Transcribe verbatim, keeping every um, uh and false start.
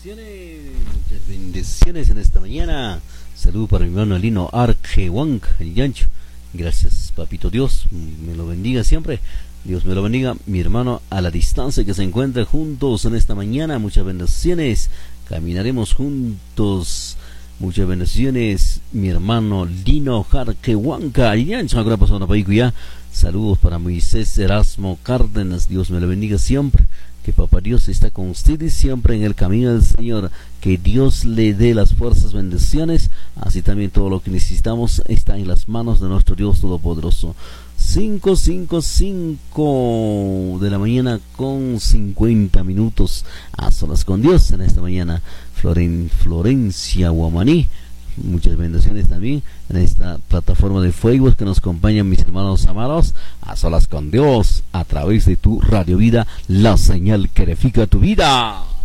bendiciones, muchas bendiciones en esta mañana. Saludo para mi hermano Lino Arquehuanc, el Yancho. Gracias, papito Dios, me lo bendiga siempre. Dios me lo bendiga, mi hermano a la distancia que se encuentra juntos en esta mañana. Muchas bendiciones, caminaremos juntos. Muchas bendiciones, mi hermano Lino Arquehuanca, el Yancho. Ahora pasamos a ya. Saludos para Moisés Erasmo Cárdenas. Dios me lo bendiga siempre. Que Papá Dios está con ustedes siempre en el camino del Señor. Que Dios le dé las fuerzas, bendiciones. Así también todo lo que necesitamos está en las manos de nuestro Dios Todopoderoso. cinco, cinco, cinco de la mañana con cincuenta minutos. A solas con Dios en esta mañana. Floren, Florencia Guamaní. Muchas bendiciones también en esta plataforma de Facebook que nos acompañan mis hermanos amados, a solas con Dios, a través de tu Radio Vida, la señal que edifica tu vida.